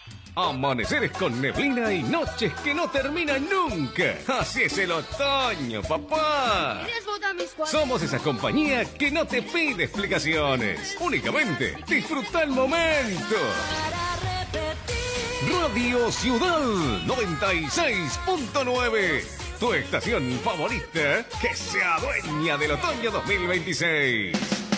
Amaneceres con neblina y noches que no terminan nunca. Así es el otoño, papá. Somos esa compañía que no te pide explicaciones. Únicamente disfruta el momento. Radio Ciudad 96.9. Tu estación favorita que se adueña del otoño 2026.